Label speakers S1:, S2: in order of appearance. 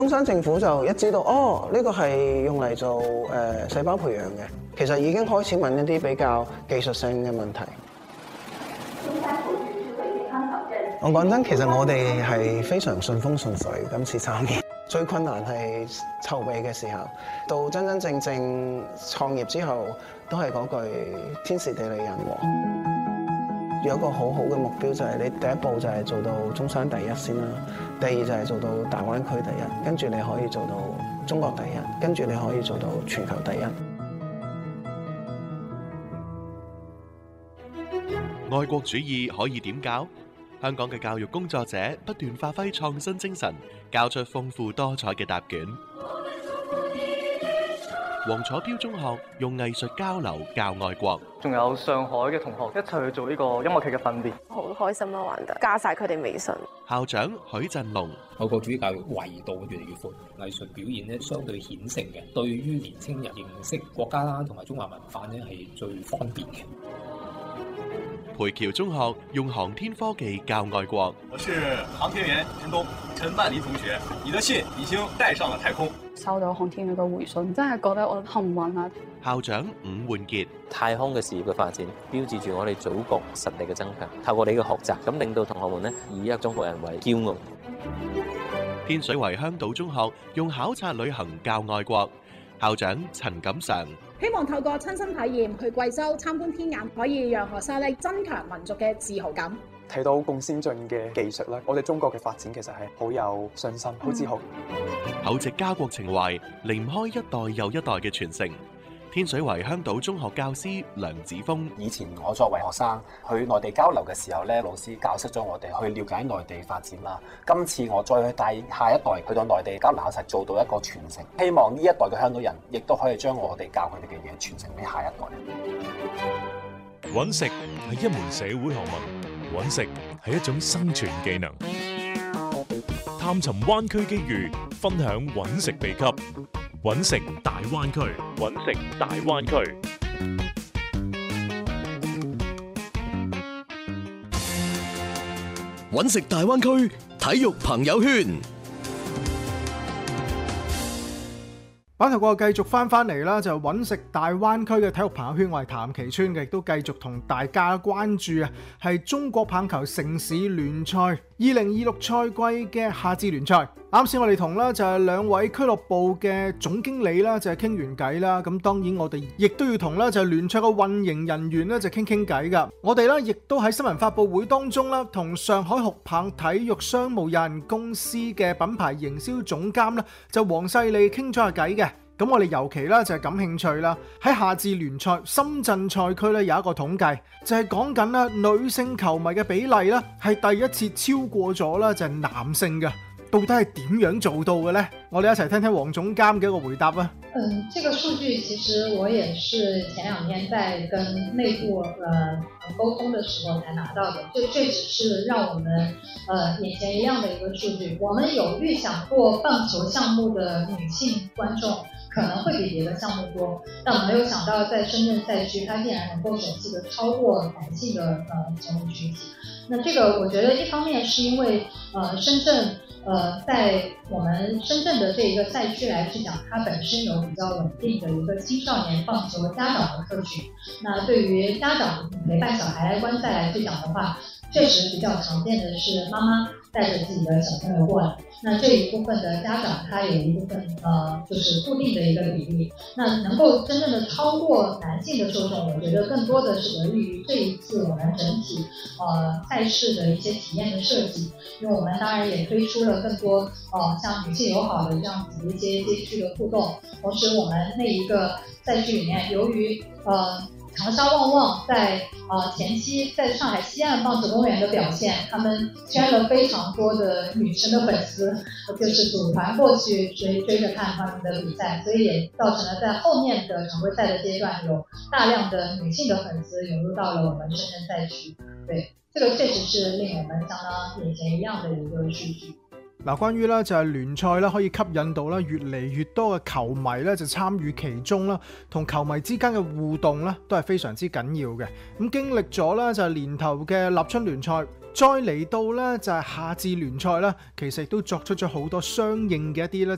S1: 中山政府就一知道呢個係用嚟做細胞培養嘅，其實已經開始問一啲比較技術性嘅問題。我講真，其實我哋係非常順風順水，今次參與最困難係籌備嘅時候，到真真正正創業之後，都係嗰句天時地利人和。有一個好好嘅目標就係你第一步就係做到中山第一先啦，第二就係做到大灣區第一，跟住你可以做到中國第一，跟住你可以做到全球第一。
S2: 愛國主義可以點教？香港嘅教育工作者不斷發揮創新精神，交出豐富多彩嘅答卷。黃楚標中學用藝術交流教愛國，
S3: 仲有上海嘅同學一齊去做呢個音樂劇嘅訓練，
S4: 好開心啦！玩得加晒佢哋微信。
S2: 校長許振龍，
S5: 愛國主義教育維度越嚟越闊，藝術表現咧相對顯性嘅，對於年青人認識國家啦同埋中華文化咧係最方便嘅。
S2: 培僑中學用航天科技教愛國。
S6: 我是航天員陳曼琳同學，你的信已經帶上了太空。
S7: 收到航天員嘅回信，真係覺得我幸運啊！
S2: 校長伍煥傑，
S8: 太空嘅事業嘅發展，標誌住我哋祖國實力嘅增強。透過你嘅學習，咁令到同學們呢以一個中國人為驕傲。
S2: 天水圍香島中學用考察旅行教愛國，校長陳錦常。
S9: 希望透過親身體驗去貴州參觀天眼，可以讓學生咧增強民族嘅自豪感。
S10: 睇到咁先進嘅技術啦，我哋中國嘅發展其實係好有信心、好自豪。
S2: 厚植家國情懷，離唔開一代又一代嘅傳承。天水圍香島中學教師梁子峰，
S11: 以前我作為學生去內地交流嘅時候咧，老師教識咗我哋去了解內地發展啦。今次我再去帶下一代去到內地交流，實做到一個傳承。希望呢一代嘅香港人亦都可以將我哋教佢哋嘅嘢傳承俾下一代。
S12: 揾食係一門社會學問，揾食係一種生存技能。探尋灣區機遇，分享揾食秘笈。揾食大灣區，揾食大灣區。
S13: 揾食大灣區體育朋友圈。
S14: 版頭過後繼續翻嚟啦，就揾食大灣區嘅體育朋友圈，我係譚其川嘅，亦都繼續同大家關注啊，係中國棒球城市聯賽2026賽季嘅夏至聯賽。啱先我哋同啦就係兩位俱樂部嘅總經理啦，就係傾完偈啦。咁當然我哋亦都要同啦就係聯賽嘅運營人員咧就傾傾偈噶。我哋咧亦都喺新聞發佈會當中啦，同上海酷棒體育商務有限公司嘅品牌營銷總監啦，就黃世利傾咗下偈嘅。咁我哋尤其啦就係感興趣啦，喺夏至聯賽深圳賽區咧有一個統計，就係講緊啦女性球迷嘅比例啦係第一次超過咗啦就係男性嘅。到底係點樣做到嘅呢？我哋一齊聽聽黃總監嘅一個回答啊。
S15: 這個數據其實我也是前兩天在跟內部溝通的時候才拿到的，這只是讓我們眼前一亮的一個數據。我們有預想過棒球項目的女性觀眾可能會比別的項目多，但我沒有想到在深圳賽區，它竟然能夠首次的超過男性的球迷群體。那這個我覺得一方面是因為深圳在我們深圳的這一個賽區來去講，它本身有比較穩定的一個青少年棒球家長的客群。那對於家長陪伴小孩來觀賽來去講的話，確實比較常見的是媽媽帶着自己的小朋友過來。那這一部分的家長，他有一部分就是固定的一個比例。那能夠真正的超過男性的受眾，我覺得更多的是得益於這一次我們整體賽事的一些體驗的設計。因為我們當然也推出了更多像女性友好的這樣子的一些街區的互動。同時，我們那一個賽區裡面，由於長沙旺旺在前期在上海西岸棒球公園的表現，他們圈了非常多的女生的粉絲，就是組團過去追着看他們的比賽，所以也造成了在後面的常規賽的階段，有大量的女性的粉絲湧入到了我們深圳賽區。對，這個確實是令我們相當眼前一亮的一個數據。
S14: 嗱，關於咧就係聯賽咧可以吸引到咧越嚟越多嘅球迷咧就參與其中啦，同球迷之間嘅互動咧都係非常之緊要嘅。咁經歷咗咧就係年頭嘅立春聯賽，再嚟到咧就係夏至聯賽啦，其實亦都作出咗好多相應嘅一啲咧就